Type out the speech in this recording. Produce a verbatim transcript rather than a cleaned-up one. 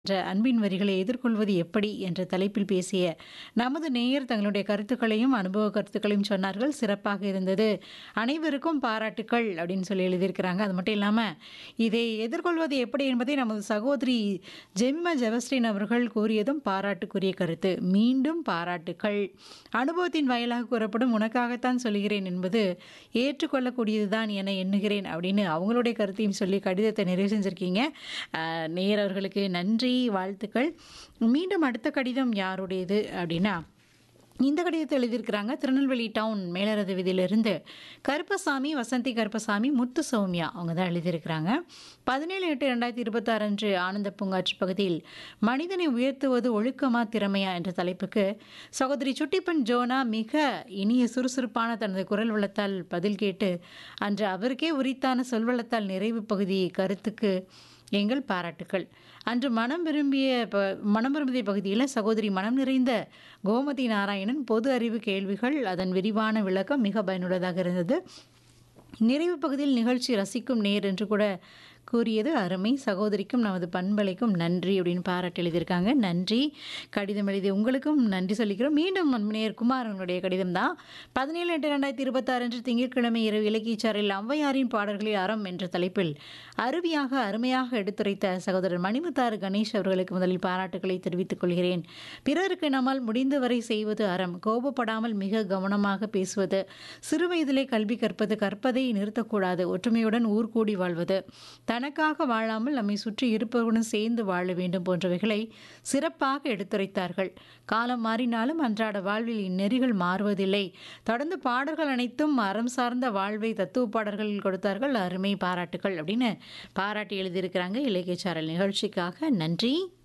என்ற அன்பின் வரிகளை எதிர்கொள்வது எப்படி என்ற தலைப்பில் பேசிய நமது நேயர் தங்களுடைய கருத்துக்களையும் அனுபவ கருத்துக்களையும் சொன்னார்கள். சிறப்பாக இருந்தது. அனைவருக்கும் பாராட்டுக்கள் அப்படின்னு சொல்லி எழுதியிருக்கிறாங்க. அது மட்டும் இல்லாமல் இதை எதிர்கொள்வது எப்படி என்பதை நமது சகோதரி ஜெமிமா ஜெபஸ்டின் அவர்கள் கூறியதும் பாராட்டுக்குரிய கருத்து. மீண்டும் பாராட்டுக்கள். அனுபவத்தின் வாயிலாக கூறப்படும் உனக்காகத்தான் சொல்கிறேன் என்பது ஏற்றுக்கொள்ளக்கூடியதுதான் என எண்ணுகிறேன் அப்படின்னு அவங்களுடைய கருத்தையும் சொல்லி கடிதத்தை நிறைவு செஞ்சுருக்கீங்க. நேயர் அவர்களுக்கு நன்றி, வாழ்த்துக்கள். மீண்டும் அடுத்த கடிதம் யாருடையது அப்படின்னா, இந்த கடிதத்தை எழுதியிருக்கிறாங்க திருநெல்வேலி டவுன் மேலரது வீதியிலிருந்து கருப்பசாமி, வசந்தி கருப்பசாமி, முத்து சௌமியா அவங்க தான் எழுதியிருக்கிறாங்க. பதினேழு எட்டு ரெண்டாயிரத்தி இருபத்தாறு அன்று ஆனந்த பூங்காற்று பகுதியில் மனிதனை உயர்த்துவது ஒழுக்கமா திறமையா என்ற தலைப்புக்கு சகோதரி சுட்டிப்பன் ஜோனா மிக இனிய சுறுசுறுப்பான தனது குரல் வளத்தால் பதில் கேட்டு அன்று அவருக்கே உரித்தான சொல்வளத்தால் நிறைவு பகுதி கருத்துக்கு எங்கள் பாராட்டுக்கள். அன்று மனம் விரும்பிய ப மனம் விரும்பிய பகுதியில் சகோதரி மனம் நிறைந்த கோமதி நாராயணன் பொது அறிவு கேள்விகள் அதன் விரிவான விளக்கம் மிக பயனுள்ளதாக இருந்தது. நிறைவு பகுதியில் நிகழ்ச்சி ரசிக்கும் நேர் என்று கூட கூறியது அருமை. சகோதரிக்கும் நமது பண்பலைக்கும் நன்றி அப்படின்னு பாராட்டு எழுதியிருக்காங்க. நன்றி. கடிதம் எழுதி உங்களுக்கும் நன்றி சொல்லிக்கிறோம். மீண்டும் அன்புநேயர் குமார் அவங்களுடைய கடிதம் தான். பதினேழு எட்டு ரெண்டாயிரத்தி இருபத்தாறு அன்று திங்கட்கிழமை இரவு இலக்கியச்சாரில் ஔவையாரின் பாடல்களில் அறம் என்ற தலைப்பில் அருவியாக அருமையாக எடுத்துரைத்த சகோதரர் மணிமுத்தாறு கணேஷ் அவர்களுக்கு முதலில் பாராட்டுக்களை தெரிவித்துக் கொள்கிறேன். பிறருக்கு நம்மால் முடிந்தவரை செய்வது அறம். கோபப்படாமல் மிக கவனமாக பேசுவது, சிறு வயதிலே கல்வி கற்பது, கற்பதை நிறுத்தக்கூடாது, ஒற்றுமையுடன் ஊர் கூடி வாழ்வது, தனக்காக வாழாமல் நம்மை சுற்றி இருப்பவர்களுடன் சேர்ந்து வாழ வேண்டும் போன்றவைகளை சிறப்பாக எடுத்துரைத்தார்கள். காலம் மாறினாலும் அன்றாட வாழ்வில் இந்நெறிகள் மாறுவதில்லை. தொடர்ந்து பாடல்கள் அனைத்தும் அறம் சார்ந்த வாழ்வை தத்துவ பாடல்கள் கொடுத்தார்கள். அருமை, பாராட்டுகள் அப்படின்னு பாராட்டி எழுதியிருக்கிறாங்க. இலக்கியச்சாரல் நிகழ்ச்சிக்காக நன்றி.